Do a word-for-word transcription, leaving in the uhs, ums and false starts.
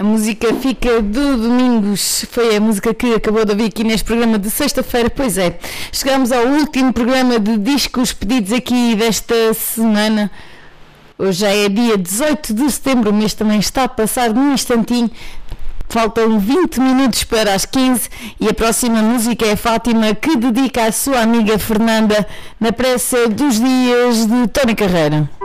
música Fica do Domingos foi a música que acabou de ouvir aqui neste programa de sexta-feira. Pois é, chegamos ao último programa de discos pedidos aqui desta semana. Hoje já é dia dezoito de setembro, o mês também está a passar num instantinho. Faltam vinte minutos para as quinze e a próxima música é a Fátima, que dedica à sua amiga Fernanda na pressa dos dias de Tony Carreira.